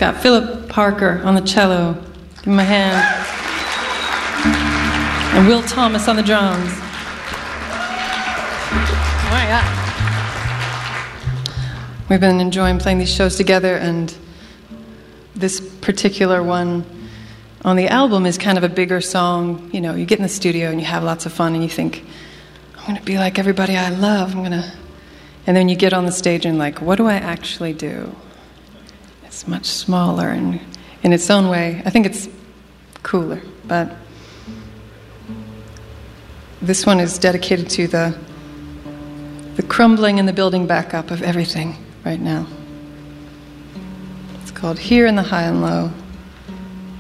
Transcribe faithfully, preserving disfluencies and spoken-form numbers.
got Philip Parker on the cello. Give him a hand. And Will Thomas on the drums. Oh my God. We've been enjoying playing these shows together, and this particular one on the album is kind of a bigger song. You know, you get in the studio and you have lots of fun and you think, I'm going to be like everybody I love. I'm going to... And then you get on the stage and like, what do I actually do? It's much smaller and in its own way. I think it's cooler, but this one is dedicated to the the crumbling and the building back up of everything right now. It's called Here in the High and Low.